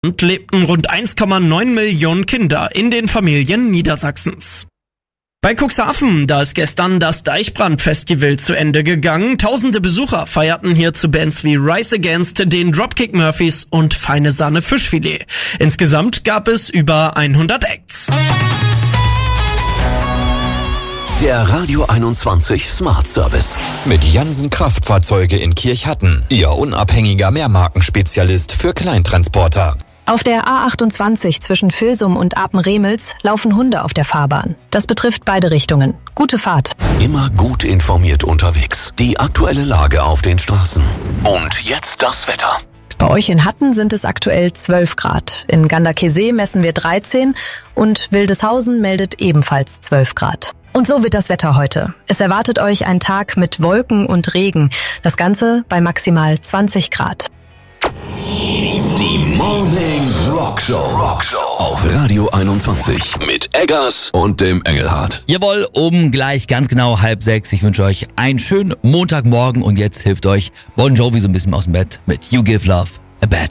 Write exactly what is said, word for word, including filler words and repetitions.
lebten rund eins Komma neun Millionen Kinder in den Familien Niedersachsens. Bei Cuxhaven, da ist gestern das Deichbrand-Festival zu Ende gegangen. Tausende Besucher feierten hier zu Bands wie Rise Against, den Dropkick Murphys und Feine Sahne Fischfilet. Insgesamt gab es über hundert Acts. Der Radio einundzwanzig Smart Service. Mit Jansen Kraftfahrzeuge in Kirchhatten. Ihr unabhängiger Mehrmarkenspezialist für Kleintransporter. Auf der A achtundzwanzig zwischen Vilsum und Apen-Remels laufen Hunde auf der Fahrbahn. Das betrifft beide Richtungen. Gute Fahrt. Immer gut informiert unterwegs. Die aktuelle Lage auf den Straßen. Und jetzt das Wetter. Bei euch in Hatten sind es aktuell zwölf Grad. In Ganderkesee messen wir dreizehn und Wildeshausen meldet ebenfalls zwölf Grad. Und so wird das Wetter heute. Es erwartet euch ein Tag mit Wolken und Regen. Das Ganze bei maximal zwanzig Grad. Die Morning Rockshow. Rockshow auf Radio einundzwanzig mit Eggers und dem Engelhardt. Jawohl, um gleich ganz genau halb sechs. Ich wünsche euch einen schönen Montagmorgen und jetzt hilft euch Bon Jovi so ein bisschen aus dem Bett mit You Give Love a Bad